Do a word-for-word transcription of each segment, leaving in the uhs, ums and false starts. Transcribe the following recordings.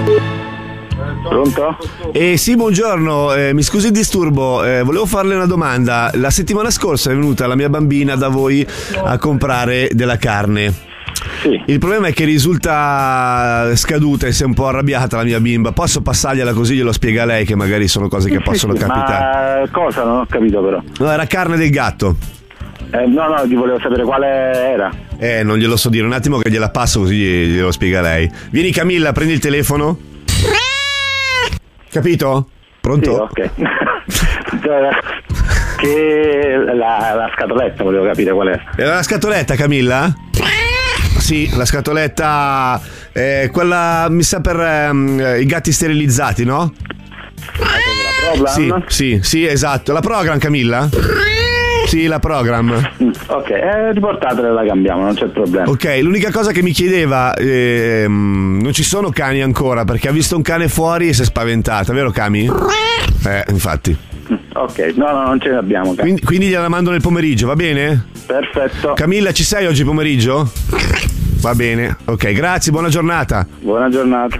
Pronto? Eh sì, buongiorno, eh, mi scusi il disturbo, eh, volevo farle una domanda. La settimana scorsa è venuta la mia bambina da voi a comprare della carne. Sì. Il problema è che risulta scaduta e si è un po' arrabbiata la mia bimba. Posso passargliela così, glielo spiega lei, che magari sono cose che possono Sì, capitare. Ma cosa? Non ho capito però. No, era carne del gatto. Eh, no, no, ti volevo sapere quale era. Eh, non glielo so dire, un attimo che gliela passo così glielo spiega lei. Vieni Camilla, prendi il telefono. Capito? Pronto? Sì, ok. Che la, la scatoletta volevo capire qual è. Era la scatoletta, Camilla? Sì, la scatoletta, eh, quella mi sa per ehm, i gatti sterilizzati, no? La Program? Sì, sì, sì, esatto. La Program, Camilla? Sì, la Program. Ok, eh, riportatela e la cambiamo, non c'è problema. Ok, l'unica cosa che mi chiedeva, ehm, non ci sono cani ancora, perché ha visto un cane fuori e si è spaventata, vero Cami? Eh, infatti. Ok, no, no, non ce ne abbiamo. Quindi, quindi gliela mando nel pomeriggio, va bene? Perfetto. Camilla, ci sei oggi pomeriggio? Va bene, ok, grazie, buona giornata. Buona giornata.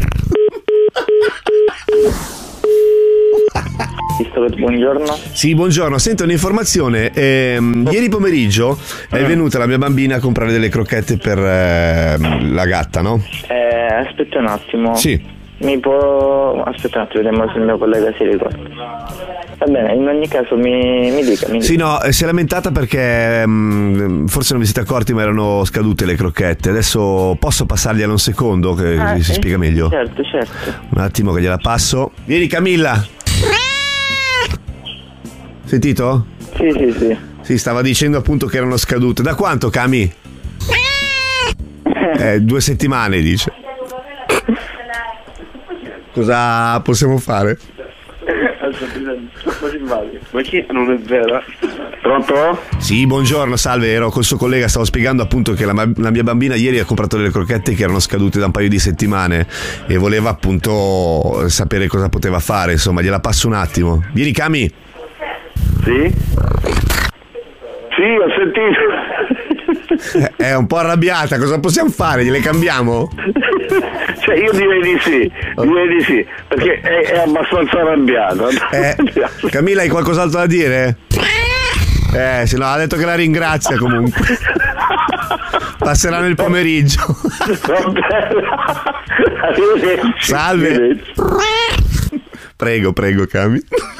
Buongiorno. Sì, buongiorno, sento un'informazione. Ehm, ieri pomeriggio è venuta la mia bambina a comprare delle crocchette per eh, la gatta, no? Eh, aspetta un attimo. Sì. Mi può... Aspetta un attimo, vediamo se il mio collega si ricorda. Va bene, in ogni caso mi, mi dica, mi dica. Sì, no, si è lamentata perché mh, forse non vi siete accorti ma erano scadute le crocchette. Adesso posso passargliela un secondo che Ah, così si sì, spiega meglio. Certo, certo. Un attimo che gliela passo. Vieni Camilla. Sentito? Sì, sì, sì. Sì, stava dicendo appunto che erano scadute. Da quanto, Cami? Eh, due settimane, dice. Cosa possiamo fare? Ma chi non è vero? Pronto? Sì, buongiorno, salve, ero col suo collega, stavo spiegando appunto che la, la mia bambina ieri ha comprato delle crocchette che erano scadute da un paio di settimane e voleva appunto sapere cosa poteva fare, insomma, gliela passo un attimo. Vieni Cami. Sì? Sì, ho sentito. È un po' arrabbiata, cosa possiamo fare? Gliele cambiamo? Cioè io direi di sì, direi di sì, perché è, è abbastanza arrabbiato. Eh, Camilla, hai qualcos'altro da dire? Eh, se no, ha detto che la ringrazia comunque. Passerà nel pomeriggio. Salve. Prego, prego, Cami.